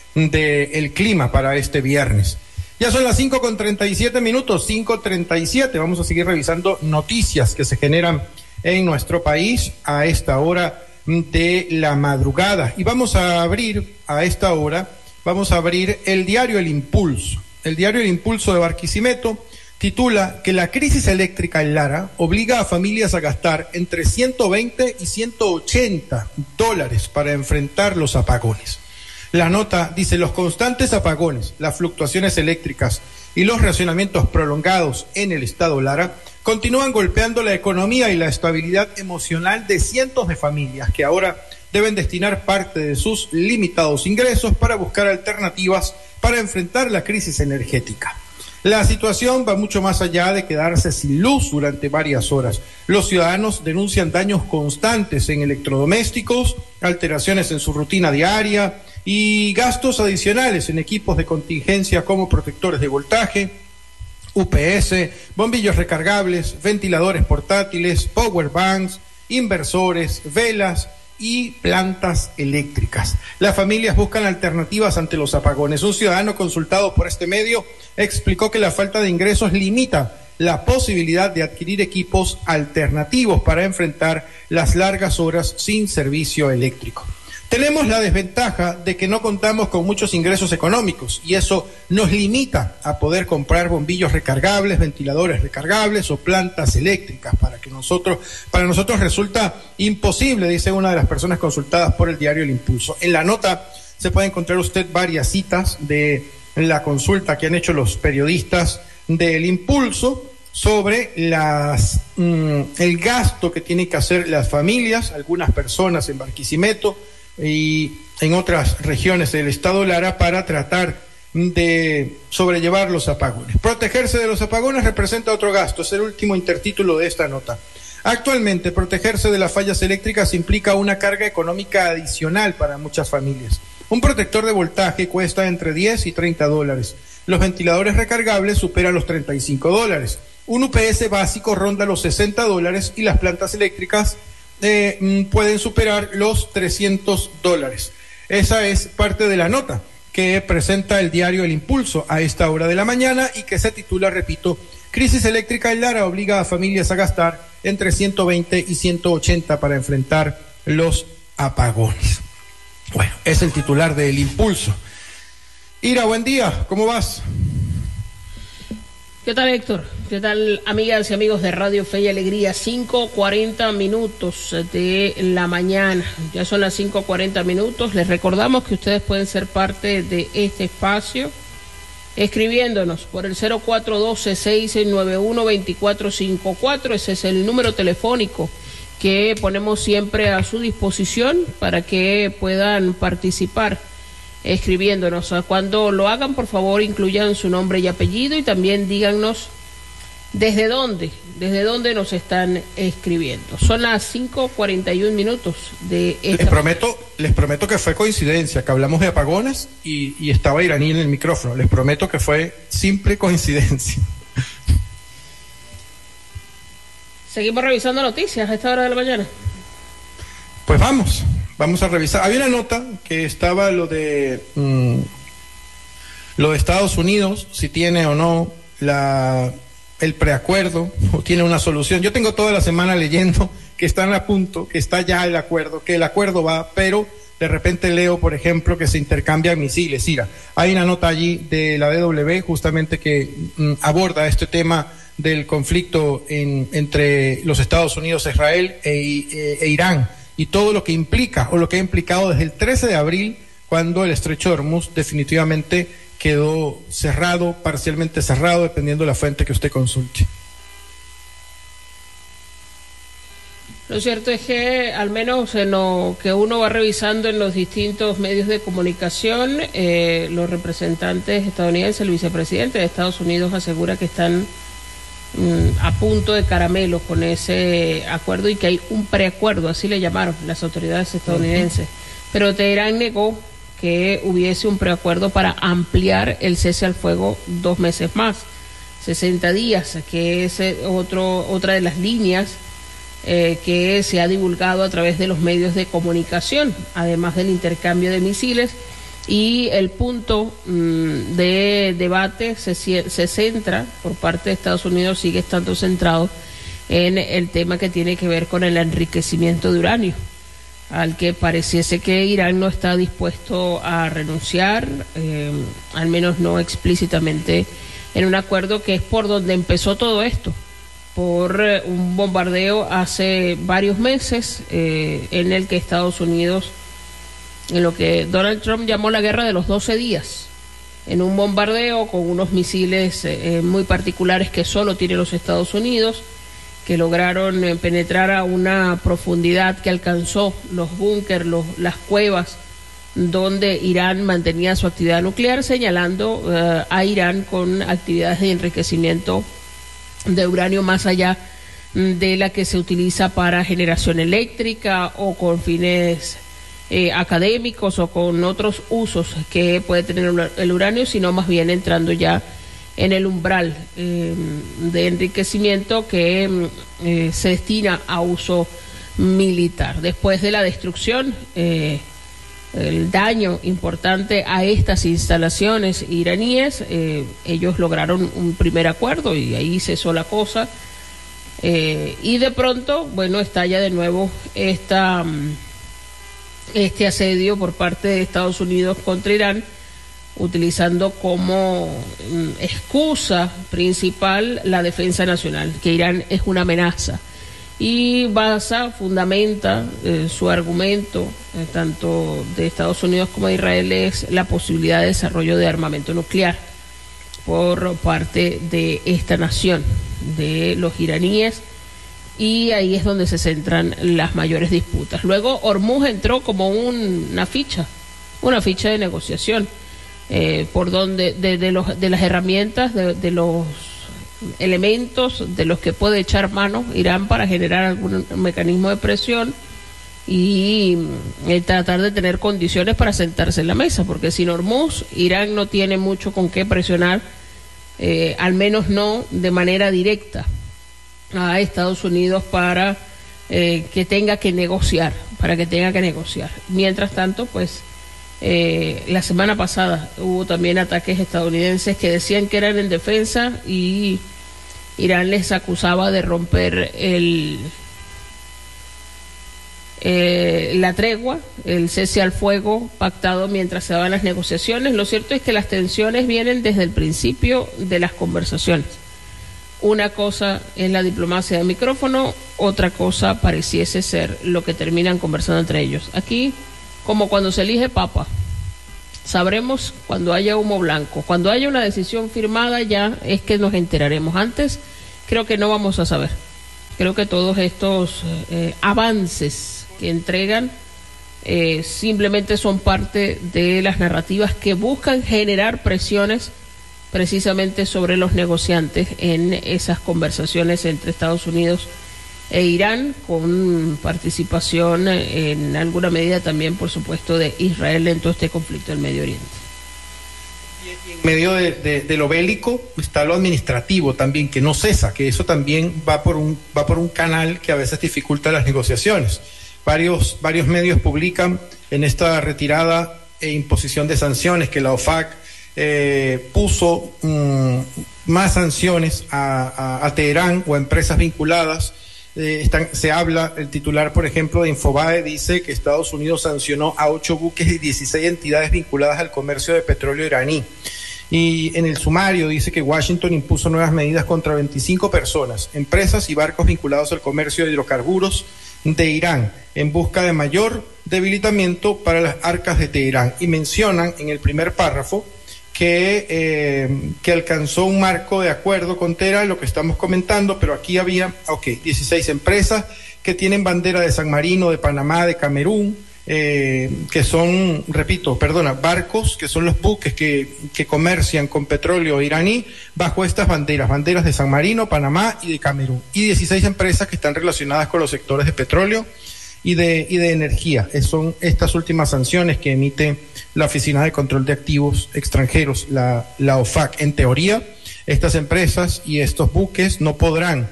del clima para este viernes. Ya son las 5:37 minutos, 5:37. Vamos a seguir revisando noticias que se generan en nuestro país a esta hora de la madrugada. Y vamos a abrir a esta hora, el diario El Impulso. El diario El Impulso de Barquisimeto titula que la crisis eléctrica en Lara obliga a familias a gastar entre $120 y $180 para enfrentar los apagones. La nota dice: los constantes apagones, las fluctuaciones eléctricas y los racionamientos prolongados en el estado Lara continúan golpeando la economía y la estabilidad emocional de cientos de familias que ahora deben destinar parte de sus limitados ingresos para buscar alternativas para enfrentar la crisis energética. La situación va mucho más allá de quedarse sin luz durante varias horas. Los ciudadanos denuncian daños constantes en electrodomésticos, alteraciones en su rutina diaria y gastos adicionales en equipos de contingencia como protectores de voltaje, UPS, bombillos recargables, ventiladores portátiles, power banks, inversores, velas y plantas eléctricas. Las familias buscan alternativas ante los apagones. Un ciudadano consultado por este medio explicó que la falta de ingresos limita la posibilidad de adquirir equipos alternativos para enfrentar las largas horas sin servicio eléctrico. Tenemos la desventaja de que no contamos con muchos ingresos económicos y eso nos limita a poder comprar bombillos recargables, ventiladores recargables o plantas eléctricas. Para nosotros resulta imposible, dice una de las personas consultadas por el diario El Impulso. En la nota se puede encontrar usted varias citas de la consulta que han hecho los periodistas del Impulso sobre el gasto que tienen que hacer las familias, algunas personas en Barquisimeto y en otras regiones del estado Lara para tratar de sobrellevar los apagones. Protegerse de los apagones representa otro gasto, es el último intertítulo de esta nota. Actualmente, protegerse de las fallas eléctricas implica una carga económica adicional para muchas familias. Un protector de voltaje cuesta entre $10 y $30. Los ventiladores recargables superan los $35. Un UPS básico ronda los $60 y las plantas eléctricas pueden superar los $300. Esa es parte de la nota que presenta el diario El Impulso a esta hora de la mañana y que se titula, repito, crisis eléctrica en Lara obliga a familias a gastar entre $120 y $180 para enfrentar los apagones. Bueno, es el titular de El Impulso. Ira, buen día, ¿cómo vas? ¿Qué tal, Héctor? ¿Qué tal, amigas y amigos de Radio Fe y Alegría? 5:40 minutos de la mañana. Ya son las 5:40 minutos. Les recordamos que ustedes pueden ser parte de este espacio escribiéndonos por el 0412-691-2454. Ese es el número telefónico que ponemos siempre a su disposición para que puedan participar escribiéndonos. Cuando lo hagan, por favor, incluyan su nombre y apellido y también díganos desde dónde nos están escribiendo. Son las 5:41 minutos de esta. Les prometo que fue coincidencia, que hablamos de apagones y estaba Iraní en el micrófono. Les prometo que fue simple coincidencia. Seguimos revisando noticias a esta hora de la mañana. Pues vamos a revisar. Había una nota que estaba lo de Estados Unidos, si tiene o no el preacuerdo o tiene una solución. Yo tengo toda la semana leyendo que están a punto, que está ya el acuerdo, que el acuerdo va, pero de repente leo, por ejemplo, que se intercambian misiles. Mira, hay una nota allí de la DW justamente que aborda este tema del conflicto entre los Estados Unidos, Israel e Irán, y todo lo que implica o lo que ha implicado desde el 13 de abril, cuando el estrecho de Hormuz definitivamente quedó cerrado, parcialmente cerrado, dependiendo de la fuente que usted consulte. Lo cierto es que, al menos en lo que uno va revisando en los distintos medios de comunicación, los representantes estadounidenses, el vicepresidente de Estados Unidos asegura que están a punto de caramelo con ese acuerdo y que hay un preacuerdo, así le llamaron las autoridades estadounidenses. Pero Teherán negó que hubiese un preacuerdo para ampliar el cese al fuego 2 meses más, 60 días, que es otra de las líneas que se ha divulgado a través de los medios de comunicación, además del intercambio de misiles y el punto de debate se centra por parte de Estados Unidos, sigue estando centrado en el tema que tiene que ver con el enriquecimiento de uranio, al que pareciese que Irán no está dispuesto a renunciar, al menos no explícitamente, en un acuerdo que es por donde empezó todo esto, por un bombardeo hace varios meses en el que Estados Unidos, en lo que Donald Trump llamó la guerra de los 12 días, en un bombardeo con unos misiles muy particulares que solo tiene los Estados Unidos, que lograron penetrar a una profundidad que alcanzó los búnker, las cuevas donde Irán mantenía su actividad nuclear, señalando a Irán con actividades de enriquecimiento de uranio más allá de la que se utiliza para generación eléctrica o con fines académicos o con otros usos que puede tener el uranio, sino más bien entrando ya en el umbral de enriquecimiento que se destina a uso militar. Después de la destrucción, el daño importante a estas instalaciones iraníes, ellos lograron un primer acuerdo y ahí cesó la cosa. Y de pronto, bueno, estalla de nuevo este asedio por parte de Estados Unidos contra Irán, utilizando como excusa principal la defensa nacional, que Irán es una amenaza. Y fundamenta su argumento, tanto de Estados Unidos como de Israel, es la posibilidad de desarrollo de armamento nuclear por parte de esta nación, de los iraníes, y ahí es donde se centran las mayores disputas. Luego Hormuz entró como una ficha de negociación, por donde de las herramientas, de los elementos de los que puede echar mano Irán para generar algún mecanismo de presión y tratar de tener condiciones para sentarse en la mesa, porque sin Hormuz Irán no tiene mucho con qué presionar, al menos no de manera directa, a Estados Unidos para que tenga que negociar. Mientras tanto, pues la semana pasada hubo también ataques estadounidenses que decían que eran en defensa y Irán les acusaba de romper la tregua, el cese al fuego pactado mientras se daban las negociaciones. Lo cierto es que las tensiones vienen desde el principio de las conversaciones. Una cosa es la diplomacia de micrófono, otra cosa pareciese ser lo que terminan conversando entre ellos. Aquí, como cuando se elige papa, sabremos cuando haya humo blanco. Cuando haya una decisión firmada ya es que nos enteraremos. Antes creo que no vamos a saber. Creo que todos estos avances que entregan simplemente son parte de las narrativas que buscan generar presiones precisamente sobre los negociantes en esas conversaciones entre Estados Unidos e Irán, con participación en alguna medida también, por supuesto, de Israel en todo este conflicto del Medio Oriente. Y en medio de lo bélico está lo administrativo también, que no cesa, que eso también va por un canal que a veces dificulta las negociaciones. Varios medios publican en esta retirada e imposición de sanciones que la OFAC puso más sanciones a Teherán o a empresas vinculadas. Se habla, el titular, por ejemplo, de Infobae dice que Estados Unidos sancionó a 8 buques y 16 entidades vinculadas al comercio de petróleo iraní. Y en el sumario dice que Washington impuso nuevas medidas contra 25 personas, empresas y barcos vinculados al comercio de hidrocarburos de Irán, en busca de mayor debilitamiento para las arcas de Teherán. Y mencionan en el primer párrafo que alcanzó un marco de acuerdo con Teherán, lo que estamos comentando, pero aquí había 16 empresas que tienen bandera de San Marino, de Panamá, de Camerún, que son, barcos, que son los buques que comercian con petróleo iraní bajo estas banderas de San Marino, Panamá y de Camerún, y 16 empresas que están relacionadas con los sectores de petróleo y de energía. Son estas últimas sanciones que emite la Oficina de Control de Activos Extranjeros, la OFAC. En teoría, estas empresas y estos buques no podrán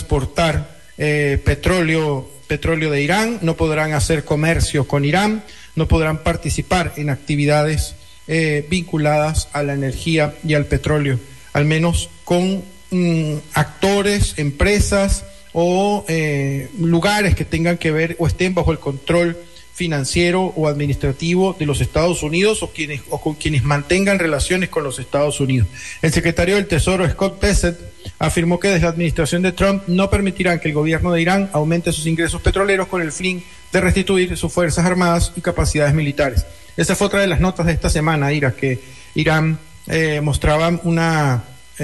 transportar petróleo de Irán, no podrán hacer comercio con Irán, no podrán participar en actividades vinculadas a la energía y al petróleo, al menos con actores, empresas o lugares que tengan que ver o estén bajo el control financiero o administrativo de los Estados Unidos o con quienes mantengan relaciones con los Estados Unidos. El secretario del Tesoro, Scott Bessent, afirmó que desde la administración de Trump no permitirán que el gobierno de Irán aumente sus ingresos petroleros con el fin de restituir sus fuerzas armadas y capacidades militares. Esa fue otra de las notas de esta semana, Ira, que Irán mostraba una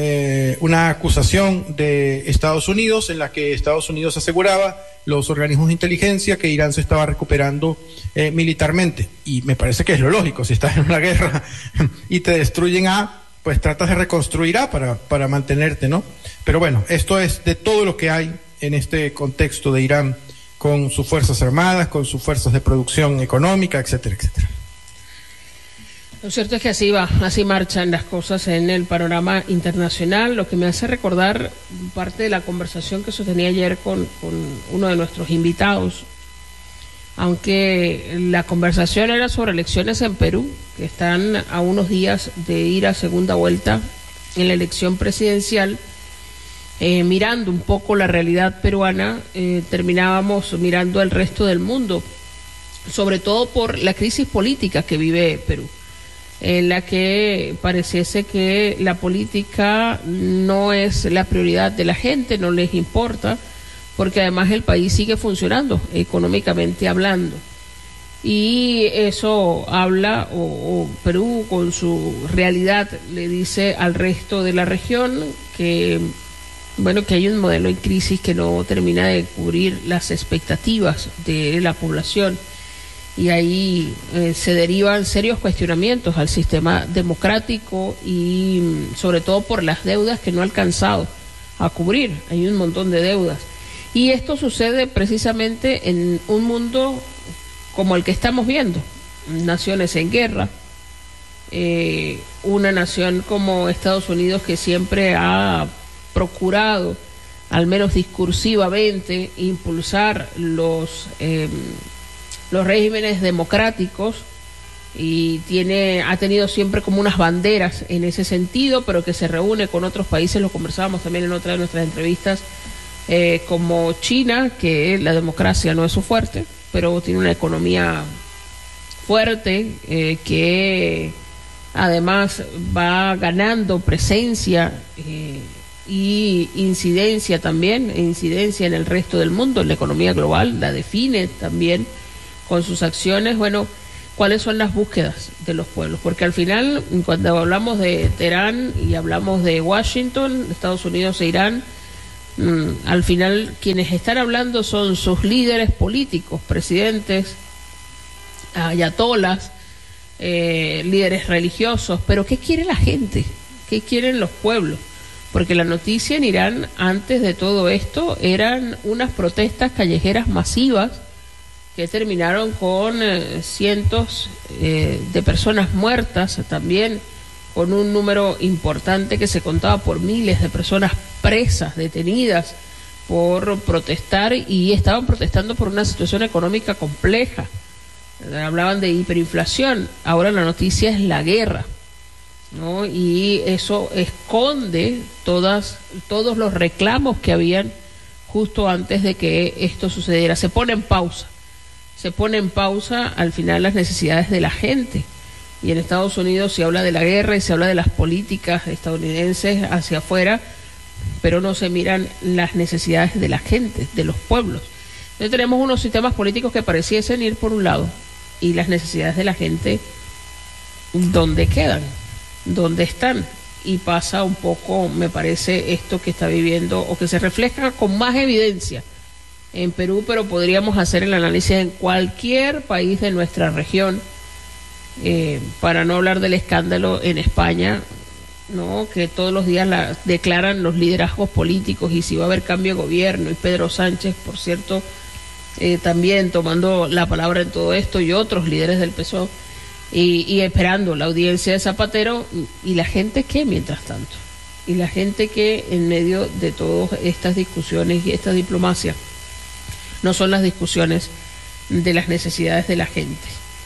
acusación de Estados Unidos en la que Estados Unidos aseguraba los organismos de inteligencia que Irán se estaba recuperando militarmente, y me parece que es lo lógico. Si estás en una guerra y te destruyen pues tratas de reconstruir para mantenerte, ¿no? Pero bueno, esto es de todo lo que hay en este contexto de Irán, con sus fuerzas armadas, con sus fuerzas de producción económica, etcétera, etcétera. Lo cierto es que así marchan las cosas en el panorama internacional, lo que me hace recordar parte de la conversación que sostenía ayer con uno de nuestros invitados, aunque la conversación era sobre elecciones en Perú, que están a unos días de ir a segunda vuelta en la elección presidencial. Mirando un poco la realidad peruana, terminábamos mirando al resto del mundo, sobre todo por la crisis política que vive Perú, en la que pareciese que la política no es la prioridad de la gente, no les importa, porque además el país sigue funcionando económicamente hablando. Y eso habla, o Perú con su realidad le dice al resto de la región que, bueno, que hay un modelo en crisis que no termina de cubrir las expectativas de la población. Y ahí se derivan serios cuestionamientos al sistema democrático y sobre todo por las deudas que no ha alcanzado a cubrir. Hay un montón de deudas. Y esto sucede precisamente en un mundo como el que estamos viendo. Naciones en guerra, una nación como Estados Unidos que siempre ha procurado, al menos discursivamente, impulsar los regímenes democráticos y ha tenido siempre como unas banderas en ese sentido, pero que se reúne con otros países, lo conversábamos también en otra de nuestras entrevistas, como China, que la democracia no es su fuerte, pero tiene una economía fuerte, que además va ganando presencia y incidencia también, incidencia en el resto del mundo, en la economía global, la define también con sus acciones. Bueno, ¿cuáles son las búsquedas de los pueblos? Porque al final, cuando hablamos de Teherán y hablamos de Washington, Estados Unidos e Irán, al final quienes están hablando son sus líderes políticos, presidentes, ayatolas, líderes religiosos. Pero ¿qué quiere la gente? ¿Qué quieren los pueblos? Porque la noticia en Irán antes de todo esto eran unas protestas callejeras masivas que terminaron con cientos de personas muertas, también con un número importante que se contaba por miles de personas presas, detenidas por protestar, y estaban protestando por una situación económica compleja. Hablaban de hiperinflación, ahora la noticia es la guerra, ¿no? Y eso esconde todos los reclamos que habían justo antes de que esto sucediera. Se pone en pausa al final las necesidades de la gente. Y en Estados Unidos se habla de la guerra y se habla de las políticas estadounidenses hacia afuera, pero no se miran las necesidades de la gente, de los pueblos. Entonces tenemos unos sistemas políticos que pareciesen ir por un lado, y las necesidades de la gente, ¿dónde quedan? ¿Dónde están? Y pasa un poco, me parece, esto que está viviendo, o que se refleja con más evidencia en Perú, pero podríamos hacer el análisis en cualquier país de nuestra región, para no hablar del escándalo en España, ¿no? Que todos los días declaran los liderazgos políticos y si va a haber cambio de gobierno, y Pedro Sánchez, por cierto, también tomando la palabra en todo esto, y otros líderes del PSOE, y esperando la audiencia de Zapatero. ¿Y la gente qué mientras tanto? ¿Y la gente qué en medio de todas estas discusiones y esta diplomacia? No son las discusiones de las necesidades de la gente.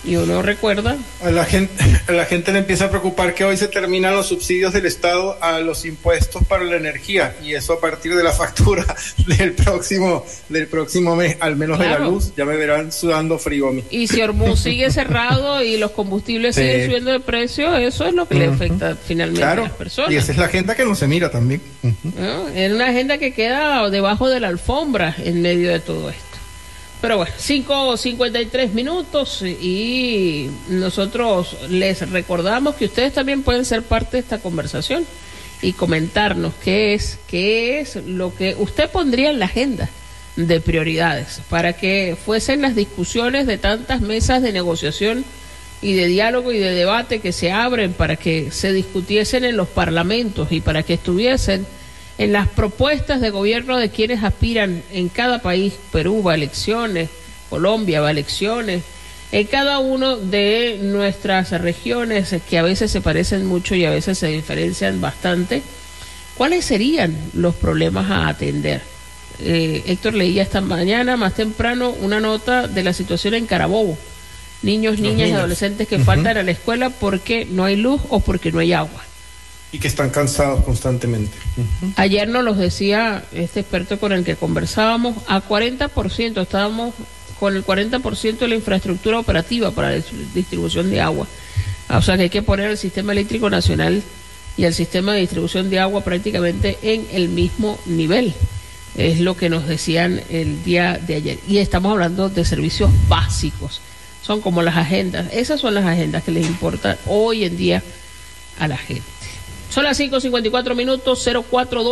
Y uno recuerda. A la gente le empieza a preocupar que hoy se terminan los subsidios del Estado a los impuestos para la energía, y eso a partir de la factura del próximo mes, al menos claro, de la luz, ya me verán sudando frío a mí. Y si Hormuz sigue cerrado y los combustibles siguen subiendo de precio, eso es lo que le afecta finalmente a las personas. Y esa es la agenda que no se mira también. ¿No? Es una agenda que queda debajo de la alfombra en medio de todo esto. Pero bueno, 5:53 y nosotros les recordamos que ustedes también pueden ser parte de esta conversación y comentarnos qué es lo que usted pondría en la agenda de prioridades para que fuesen las discusiones de tantas mesas de negociación y de diálogo y de debate que se abren para que se discutiesen en los parlamentos y para que estuviesen en las propuestas de gobierno de quienes aspiran en cada país. Perú va a elecciones, Colombia va a elecciones, en cada uno de nuestras regiones que a veces se parecen mucho y a veces se diferencian bastante. ¿Cuáles serían los problemas a atender? Héctor leía esta mañana más temprano una nota de la situación en Carabobo. Niños, niñas y adolescentes que faltan a la escuela porque no hay luz o porque no hay agua. Y que están cansados constantemente. Ayer nos los decía este experto con el que conversábamos, a 40%, estábamos con el 40% de la infraestructura operativa para la distribución de agua. O sea que hay que poner el sistema eléctrico nacional y el sistema de distribución de agua prácticamente en el mismo nivel. Es lo que nos decían el día de ayer. Y estamos hablando de servicios básicos. Son como las agendas. Esas son las agendas que les importan hoy en día a la gente. Son las 5:54,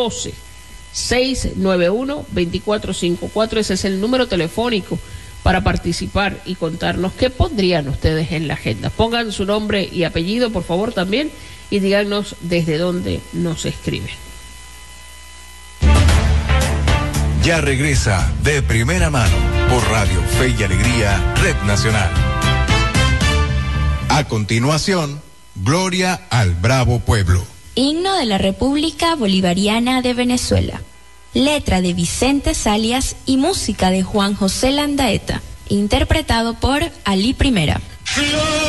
0412-691-2454. Ese es el número telefónico para participar y contarnos qué pondrían ustedes en la agenda. Pongan su nombre y apellido, por favor, también, y díganos desde dónde nos escriben. Ya regresa De Primera Mano por Radio Fe y Alegría, Red Nacional. A continuación, Gloria al Bravo Pueblo. Himno de la República Bolivariana de Venezuela. Letra de Vicente Salias y música de Juan José Landaeta. Interpretado por Ali Primera.